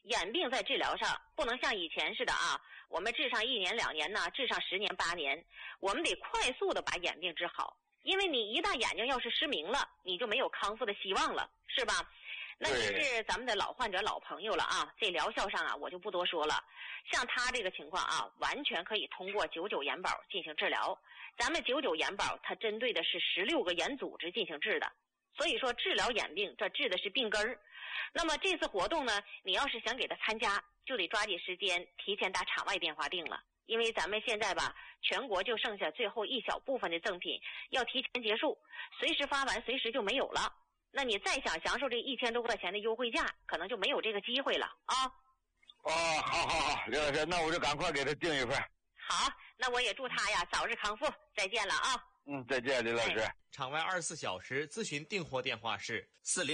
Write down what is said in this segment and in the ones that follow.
眼病在治疗上不能像以前似的啊，我们治上1年2年呢，治上10年8年，我们得快速的把眼病治好。因为你一旦眼睛要是失明了，你就没有康复的希望了，是吧？那你是咱们的老患者老朋友了啊，这疗效上啊我就不多说了。像他这个情况啊，完全可以通过99眼保进行治疗。咱们99眼保它针对的是16个眼组织进行治的，所以说治疗眼病这治的是病根儿。那么这次活动呢，你要是想给他参加，就得抓紧时间提前打场外电话订了。因为咱们现在吧，全国就剩下最后一小部分的赠品要提前结束，随时发完随时就没有了。那你再想享受这1000多块钱的优惠价，可能就没有这个机会了啊。 哦，好，刘老师，那我就赶快给他订一份。 好，那我也祝他呀早日康复，再见了啊。 再见，刘老师。 场外24小时咨询订货电话是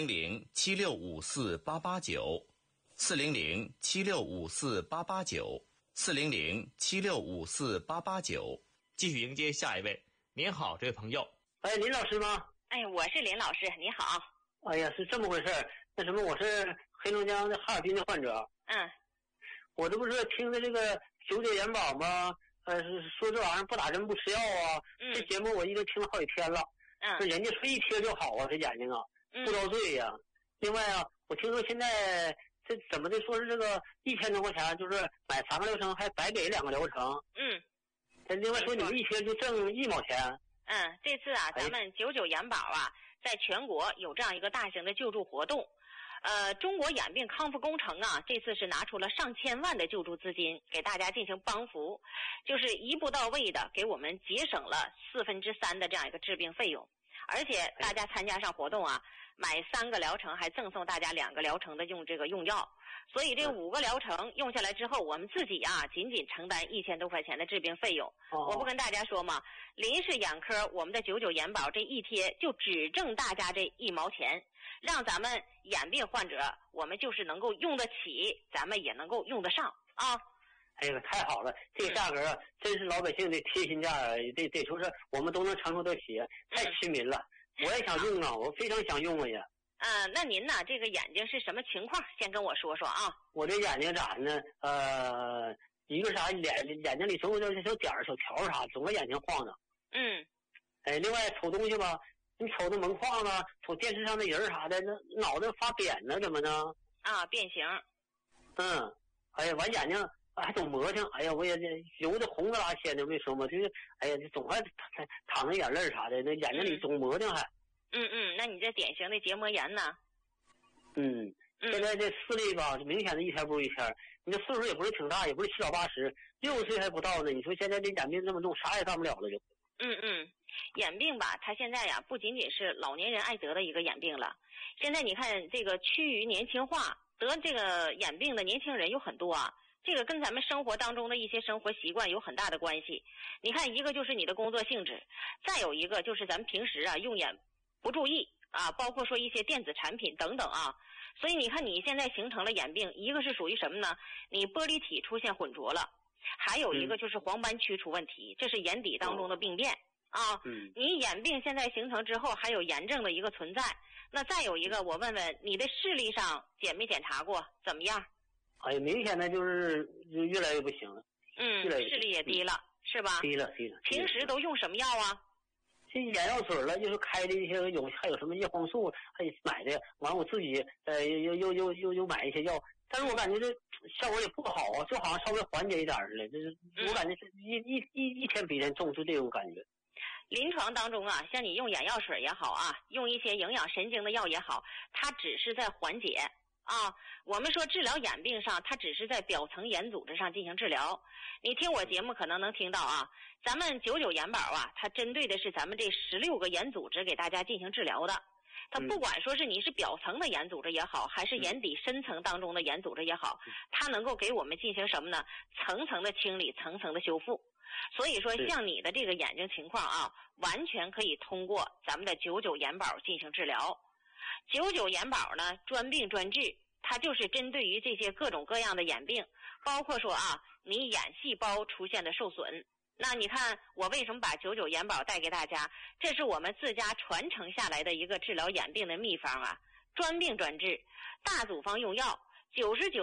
400-7654-889，400-7654-889，400-7654-889。继续迎接下一位。您好，这位朋友。 哎，林老师吗？ 哎，我是林老师，你好。 哎呀，是这么回事。那什么，我是黑龙江的哈尔滨的患者。我这不是听的这个99眼保吗？说这玩意儿不打针不吃药啊。这节目我已经听了好几天了。这人家说一贴就好啊，这眼睛啊，不遭罪呀。另外啊，我听说现在这怎么的说是这个1000多块钱，就是买3个疗程还白给2个疗程。另外说你们一贴就挣1毛钱。 这次啊，咱们99眼保啊，在全国有这样一个大型的救助活动。中国眼病康复工程啊，这次是拿出了上千万的救助资金，给大家进行帮扶，就是一步到位的给我们节省了3/4的这样一个治病费用。而且大家参加上活动啊，买3个疗程还赠送大家2个疗程的用药。所以这5个疗程用下来之后，我们自己啊仅承担1000多块钱的治病费用。我不跟大家说嘛，林氏眼科我们的99眼保这一贴就只挣大家这1毛钱，让咱们眼病患者我们就是能够用得起，咱们也能够用得上啊。 哎呀，太好了，这个价格啊，真是老百姓的贴心价啊，得说是我们都能承受得起，太亲民了。我也想用啊，我非常想用啊呀。 那您呢？这个眼睛是什么情况？先跟我说说啊。 我这眼睛咋的呢？一个啥眼睛里总有这小点儿、小条啥，总在眼睛晃荡。另外瞅东西吧，你瞅那门框啊，瞅电视上的人啥的，那脑袋发扁呢，怎么呢？ 变形。 哎呀，完眼睛还总磨蹭，哎呀，我也流的红不拉些的，为什么？就是哎呀，总还淌着眼泪啥的，那眼睛里总磨蹭还。 那你这典型的结膜炎呢？ 现在这视力吧，明显的一天不如一天。你这岁数也不是挺大，也不是7、80， 60岁还不到呢。你说现在这眼病这么重，啥也干不了了就。 眼病吧，它现在呀不仅仅是老年人爱得的一个眼病了。现在你看这个趋于年轻化，得这个眼病的年轻人有很多啊。这个跟咱们生活当中的一些生活习惯有很大的关系。你看，一个就是你的工作性质，再有一个就是咱们平时啊用眼不注意啊，包括说一些电子产品等等啊。所以你看你现在形成了眼病，一个是属于什么呢？你玻璃体出现混浊了，还有一个就是黄斑区出问题，这是眼底当中的病变啊。你眼病现在形成之后还有炎症的一个存在。那再有一个，我问问你的视力上检没检查过，怎么样？ 哎呀，明显的就是越来越不行了。 视力也低了，是吧？ 低了。 平时都用什么药啊？ 这眼药水了，就是开的一些还有什么叶黄素，还买的。完我自己又买一些药，但是我感觉这效果也不好啊，就好像稍微缓解一点似的。就是我感觉是一天比一天重，就这种感觉。 临床当中啊，像你用眼药水也好啊，用一些营养神经的药也好，它只是在缓解啊。我们说治疗眼病上，它只是在表层眼组织上进行治疗。你听我节目可能能听到啊，咱们99眼保啊，它针对的是咱们这16个眼组织给大家进行治疗的。它不管说是你是表层的眼组织也好，还是眼底深层当中的眼组织也好，它能够给我们进行什么呢？层层的清理，层层的修复。所以说像你的这个眼睛情况啊，完全可以通过咱们的99眼保进行治疗。99眼保呢，专病专治，它就是针对于这些各种各样的眼病，包括说啊，你眼细胞出现的受损。那你看我为什么把99眼保带给大家，这是我们自家传承下来的一个治疗眼病的秘方啊，专病专治，大组方用药，99